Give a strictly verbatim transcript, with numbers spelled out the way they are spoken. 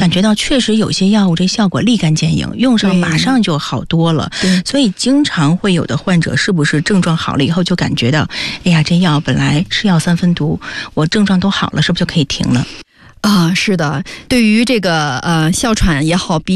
感觉到确实有些药物这效果立竿见影，用上马上就好多了。所以经常会有的患者是不是症状好了以后就感觉到，哎呀，这药本来是药三分毒，我症状都好了，是不是就可以停了？ 啊，是的，对于这个呃哮喘也好，鼻